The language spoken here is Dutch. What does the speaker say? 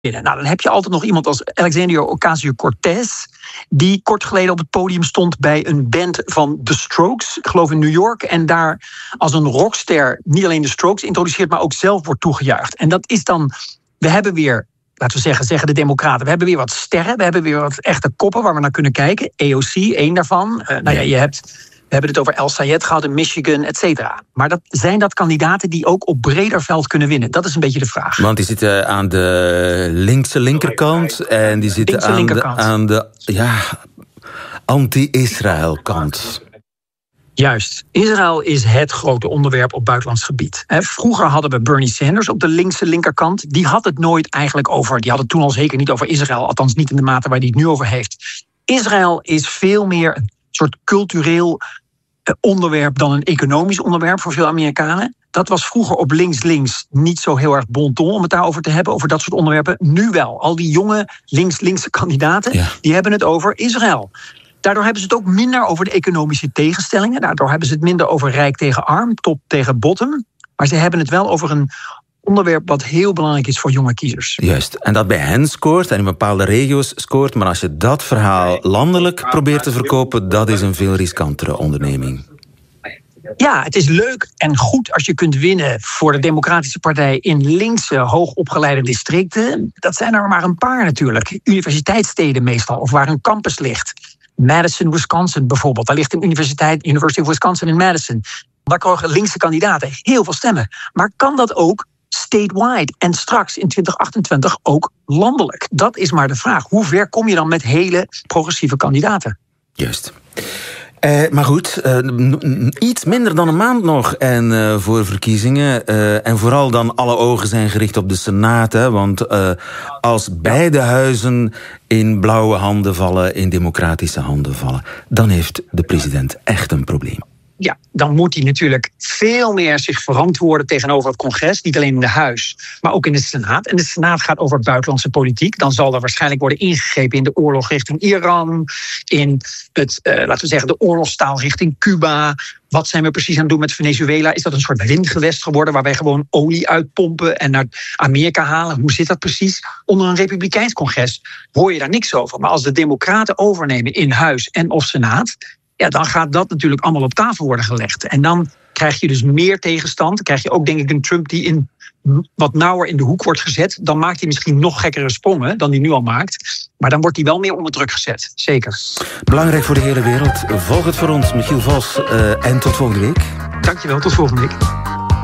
Nou, dan heb je altijd nog iemand als Alexandria Ocasio-Cortez, die kort geleden op het podium stond bij een band van The Strokes, ik geloof in New York, en daar als een rockster niet alleen The Strokes introduceert, maar ook zelf wordt toegejuicht. En dat is dan, we hebben weer, laten we zeggen de Democraten, we hebben weer wat sterren, we hebben weer wat echte koppen waar we naar kunnen kijken. AOC, één daarvan. We hebben het over El Sayed gehad in Michigan, et cetera. Maar zijn dat kandidaten die ook op breder veld kunnen winnen? Dat is een beetje de vraag. Want die zitten aan de linkse linkerkant en die zitten aan de anti-Israël kant. Juist. Israël is het grote onderwerp op buitenlands gebied. Vroeger hadden we Bernie Sanders op de linkse linkerkant. Die had het nooit eigenlijk over. Die had het toen al zeker niet over Israël. Althans niet in de mate waar hij het nu over heeft. Israël is veel meer een soort cultureel onderwerp dan een economisch onderwerp voor veel Amerikanen. Dat was vroeger op links niet zo heel erg bon ton om het daarover te hebben, over dat soort onderwerpen. Nu wel. Al die jonge linkse kandidaten, die hebben het over Israël. Daardoor hebben ze het ook minder over de economische tegenstellingen. Daardoor hebben ze het minder over rijk tegen arm, top tegen bottom. Maar ze hebben het wel over een onderwerp wat heel belangrijk is voor jonge kiezers. Juist, en dat bij hen scoort en in bepaalde regio's scoort. Maar als je dat verhaal landelijk probeert te verkopen, dat is een veel riskantere onderneming. Ja, het is leuk en goed als je kunt winnen voor de Democratische Partij in linkse, hoogopgeleide districten. Dat zijn er maar een paar natuurlijk. Universiteitssteden meestal, of waar een campus ligt. Madison, Wisconsin bijvoorbeeld. Daar ligt een universiteit, University of Wisconsin in Madison. Daar krijgen linkse kandidaten heel veel stemmen. Maar kan dat ook statewide en straks in 2028 ook landelijk? Dat is maar de vraag. Hoe ver kom je dan met hele progressieve kandidaten? Juist. Maar goed, iets minder dan een maand nog voor verkiezingen. En vooral dan alle ogen zijn gericht op de Senaat. Hè, want als beide huizen in blauwe handen vallen, in democratische handen vallen, dan heeft de president echt een probleem. Ja, dan moet hij natuurlijk veel meer zich verantwoorden tegenover het congres. Niet alleen in de Huis, maar ook in de Senaat. En de Senaat gaat over buitenlandse politiek. Dan zal er waarschijnlijk worden ingegrepen in de oorlog richting Iran. In de oorlogstaal richting Cuba. Wat zijn we precies aan het doen met Venezuela? Is dat een soort windgewest geworden waar wij gewoon olie uitpompen en naar Amerika halen? Hoe zit dat precies? Onder een republikeins congres hoor je daar niks over. Maar als de Democraten overnemen in Huis en of Senaat, ja, dan gaat dat natuurlijk allemaal op tafel worden gelegd. En dan krijg je dus meer tegenstand. Dan krijg je ook, denk ik, een Trump die wat nauwer in de hoek wordt gezet. Dan maakt hij misschien nog gekkere sprongen dan hij nu al maakt. Maar dan wordt hij wel meer onder druk gezet. Zeker. Belangrijk voor de hele wereld. Volg het voor ons, Michiel Vos. En tot volgende week. Dankjewel, tot volgende week.